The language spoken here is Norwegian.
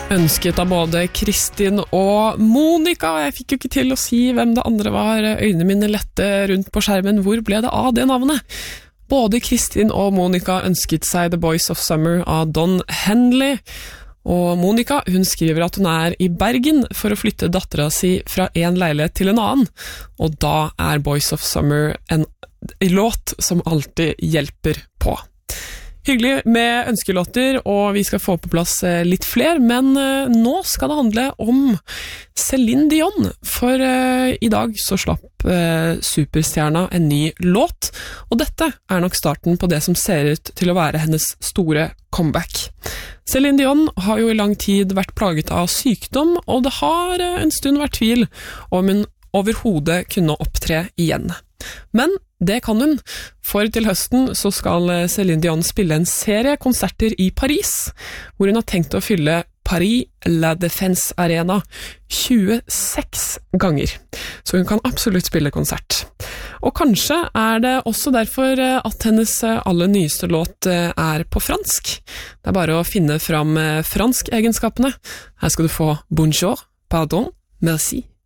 Ønsket av både Kristin og Monica. Jeg fikk jo ikke til å si hvem det andre var. Øynene mine lette rundt på skjermen. Hvor ble det av det navnet? Både Kristin og Monica ønsket seg The Boys of Summer av Don Henley. Og Monica, hun skriver at hun er i Bergen for å flytte datteren si fra en leilighet til en annen. Og da er Boys of Summer en låt som alltid hjelper på. Hyggelig med ønskelåter, og vi skal få på plass litt flere, men nå skal det handle om Céline Dion, for i dag så slapp superstjerna en ny låt, og dette er nok starten på det som ser ut til å være hennes store comeback. Céline Dion har jo i lang tid vært plaget av sykdom, og det har en stund vært tvil om hun overhodet kunne opptre igjen. Men det kan hun, for til høsten så skal Céline Dion spille en serie konserter i Paris, hvor hun har tenkt å fylle Paris La Défense Arena 26 ganger. Så hun kan absolutt spille konsert. Og kanskje er det også derfor at hennes aller nyeste låt er på fransk. Det er bare å finne fram fransk egenskapene. Her skal du få bonjour, pardon, merci.